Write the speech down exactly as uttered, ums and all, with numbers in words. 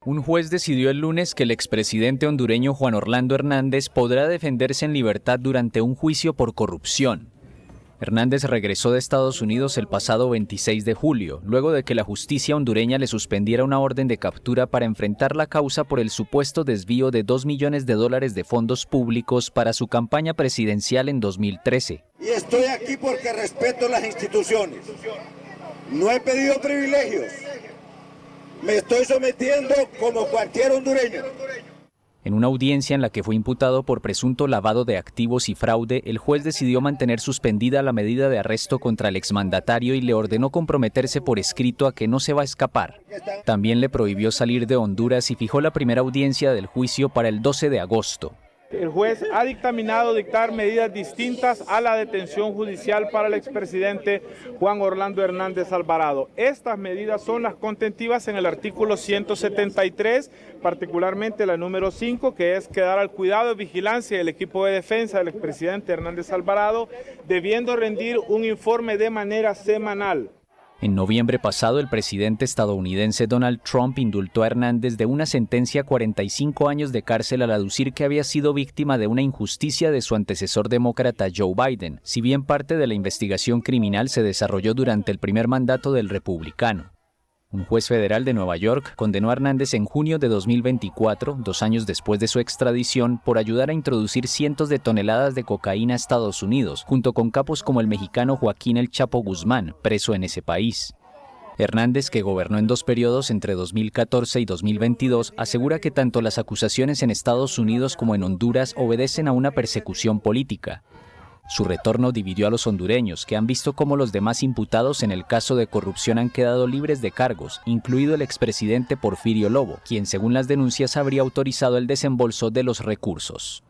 Un juez decidió el lunes que el expresidente hondureño Juan Orlando Hernández podrá defenderse en libertad durante un juicio por corrupción. Hernández regresó de Estados Unidos el pasado veintiséis de julio, luego de que la justicia hondureña le suspendiera una orden de captura para enfrentar la causa por el supuesto desvío de dos millones de dólares de fondos públicos para su campaña presidencial en dos mil trece. Y estoy aquí porque respeto las instituciones. No he pedido privilegios. Me estoy sometiendo como cualquier hondureño. En una audiencia en la que fue imputado por presunto lavado de activos y fraude, el juez decidió mantener suspendida la medida de arresto contra el exmandatario y le ordenó comprometerse por escrito a que no se va a escapar. También le prohibió salir de Honduras y fijó la primera audiencia del juicio para el doce de agosto. El juez ha dictaminado dictar medidas distintas a la detención judicial para el expresidente Juan Orlando Hernández Alvarado. Estas medidas son las contentivas en el artículo ciento setenta y tres, particularmente la número cinco, que es quedar al cuidado y vigilancia del equipo de defensa del expresidente Hernández Alvarado, debiendo rendir un informe de manera semanal. En noviembre pasado, el presidente estadounidense Donald Trump indultó a Hernández de una sentencia a cuarenta y cinco años de cárcel al aducir que había sido víctima de una injusticia de su antecesor demócrata Joe Biden, si bien parte de la investigación criminal se desarrolló durante el primer mandato del republicano. Un juez federal de Nueva York condenó a Hernández en junio de dos mil veinticuatro, dos años después de su extradición, por ayudar a introducir cientos de toneladas de cocaína a Estados Unidos, junto con capos como el mexicano Joaquín El Chapo Guzmán, preso en ese país. Hernández, que gobernó en dos periodos entre dos mil catorce y dos mil veintidós, asegura que tanto las acusaciones en Estados Unidos como en Honduras obedecen a una persecución política. Su retorno dividió a los hondureños, que han visto cómo los demás imputados en el caso de corrupción han quedado libres de cargos, incluido el expresidente Porfirio Lobo, quien según las denuncias habría autorizado el desembolso de los recursos.